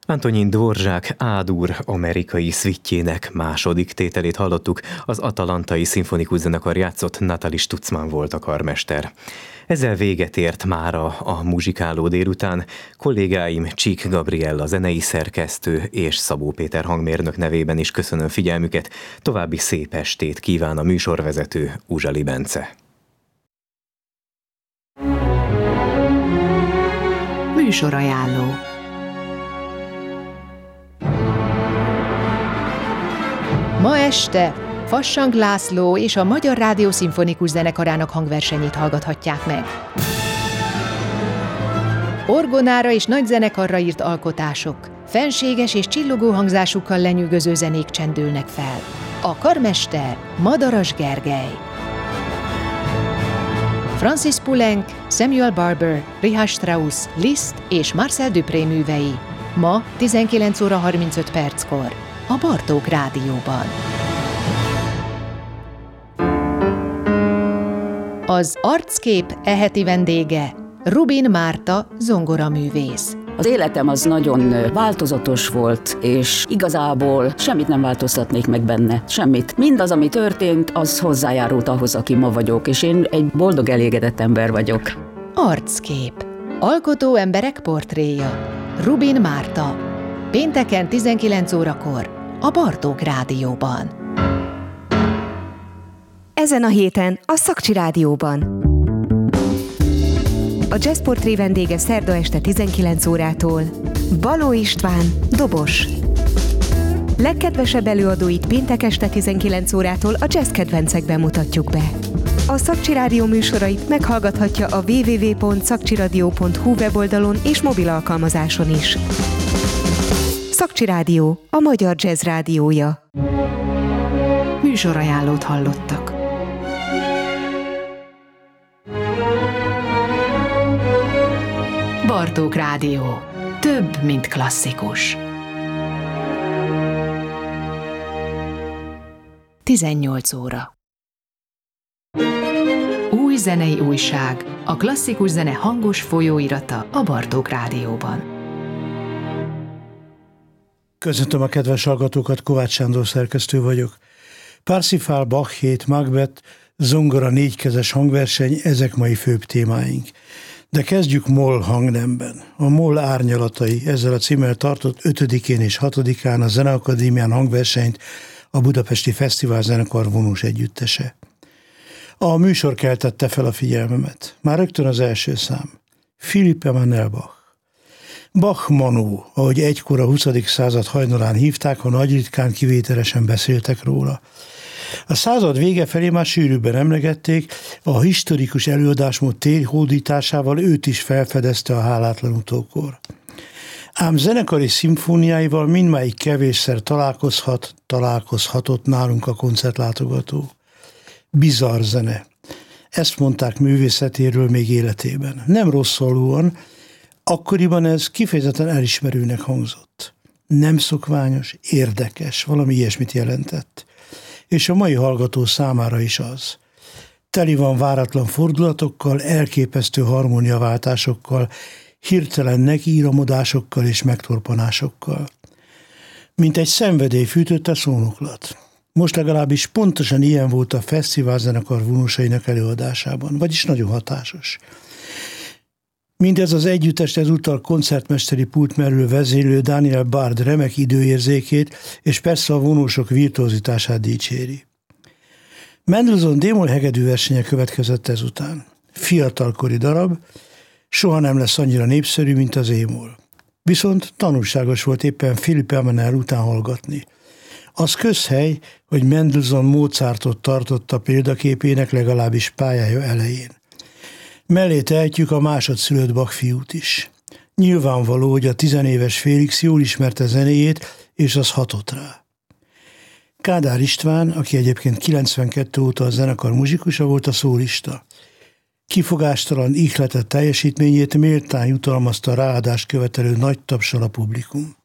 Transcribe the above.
Antonin Dvorak A-dur amerikai szvittjének második tételét hallottuk, az Atalantai Szimfonikus Zenekar játszott, Natalie Stutzmann volt a karmester. Ezzel véget ért mára a muzsikáló délután. Kollégáim Csík Gabriella zenei szerkesztő és Szabó Péter hangmérnök nevében is köszönöm figyelmüket. További szép estét kíván a műsorvezető Uzsali Bence. Műsorajánló. Ma este Fassang László és a Magyar Rádió Szimfonikus Zenekarának hangversenyét hallgathatják meg. Orgonára és nagy zenekarra írt alkotások, fenséges és csillogó hangzásukkal lenyűgöző zenék csendülnek fel. A karmester Madaras Gergely. Francis Poulenc, Samuel Barber, Richard Strauss, Liszt és Marcel Dupré művei. Ma 19 óra 35 perckor a Bartók Rádióban. Az Arckép heti vendége Rubin Márta zongoraművész. Az életem az nagyon változatos volt, és igazából semmit nem változtatnék meg benne. Semmit. Mindaz, ami történt, az hozzájárult ahhoz, aki ma vagyok, és én egy boldog, elégedett ember vagyok. Arckép. Alkotó emberek portréja. Rubin Márta. Pénteken 19 órakor a Bartók Rádióban. Ezen a héten a Szakcsi Rádióban. A Jazz Portré vendége szerda este 19 órától Baló István, dobos. Legkedvesebb előadóit péntek este 19 órától a jazz kedvencekben mutatjuk be. A Szakcsi Rádió műsorait meghallgathatja a www.szakcsiradio.hu weboldalon és mobil alkalmazáson is. Szakcsi Rádió, a magyar jazz rádiója. Műsorajánlót hallottak. Bartók Rádió. Több, mint klasszikus. 18 óra. Új zenei újság. A klasszikus zene hangos folyóirata a Bartók Rádióban. Köszöntöm a kedves hallgatókat, Kovács Sándor szerkesztő vagyok. Parsifal, Bach 7, Macbeth, zongora négykezes hangverseny, ezek mai főbb témáink. De kezdjük moll hangnemben. A moll árnyalatai ezzel a címmel tartott 5-én és 6-án a Zeneakadémián hangversenyt a Budapesti Fesztivál Zenekar vonós együttese. A műsor keltette fel a figyelmemet. Már rögtön az első szám. Philipp Emanuel Bach. Bach Manó, ahogy egykor a 20. század hajnalán hívták, ha nagy ritkán kivételesen beszéltek róla. A század vége felé már sűrűbben emlegették, a historikus előadásmód térhódításával őt is felfedezte a hálátlan utókor. Ám zenekari szimfóniáival mindmáig kevésszer találkozhatott nálunk a koncertlátogató. Bizarr zene. Ezt mondták művészetéről még életében. Nem rosszalúan, akkoriban ez kifejezetten elismerőnek hangzott. Nem szokványos, érdekes, valami ilyesmit jelentett. És a mai hallgató számára is az. Teli van váratlan fordulatokkal, elképesztő harmóniaváltásokkal, hirtelen nekiíramodásokkal és megtorpanásokkal. Mint egy szenvedély fűtötte szónoklat. Most legalábbis pontosan ilyen volt a Fesztivál Zenekar vonósainak előadásában, vagyis nagyon hatásos. Mindez az együttest ezúttal koncertmesteri pult mellől vezénylő Daniel Bard remek időérzékét és persze a vonósok virtuozitását dicséri. Mendelssohn D-moll hegedű versenye következett ezután. Fiatalkori darab, soha nem lesz annyira népszerű, mint az E-moll. Viszont tanulságos volt éppen Philipp Emanuel után hallgatni. Az közhely, hogy Mendelssohn Mozartot tartotta példaképének legalábbis pályája elején. Mellé tehetjük a másodszülött Bach fiút is. Nyilvánvaló, hogy a 10 éves Félix jól ismerte zenéjét, és az hatott rá. Kádár István, aki egyébként 92 óta a zenekar muzsikusa volt, a szólista. Kifogástalan ihletett teljesítményét méltán jutalmazta ráadást követelő nagy tapssal a publikum.